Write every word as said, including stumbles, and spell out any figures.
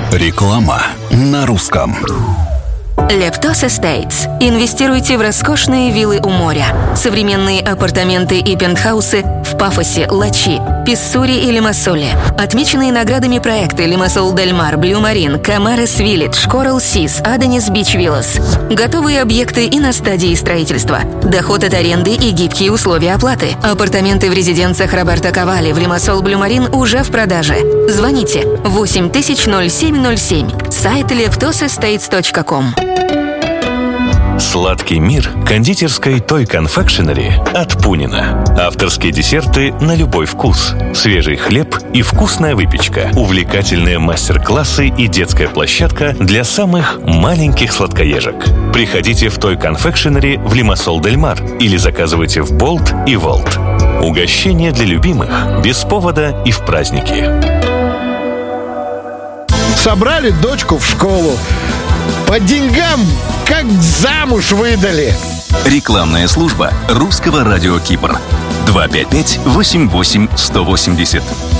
Реклама на русском. Leptos Estates. Инвестируйте в роскошные виллы у моря. Современные апартаменты и пентхаусы в Пафосе, Лачи, Писсури и Лимассоле. Отмеченные наградами проекты Лимассол Дель Мар, Блю Марин, Камарес Виллидж, Коралл Сис, Аденис Бич Виллас. Готовые объекты и на стадии строительства. Доход от аренды и гибкие условия оплаты. Апартаменты в резиденциях Роберто Кавали в Лимассол Блю Марин уже в продаже. Звоните восемь тысяч ноль семь ноль семь. Сайт leptos estates точка ком. Сладкий мир кондитерской Той Confectionery от Пунина. Авторские десерты на любой вкус. Свежий хлеб и вкусная выпечка. Увлекательные мастер-классы и детская площадка для самых маленьких сладкоежек. Приходите в Той Confectionery в Лимассол Дель Мар или заказывайте в Болт и Волт. Угощение для любимых без повода и в праздники. Собрали дочку в школу. По деньгам как замуж выдали. Рекламная служба Русского радио Кипр. два пять пять восемь восемь сто восемьдесят.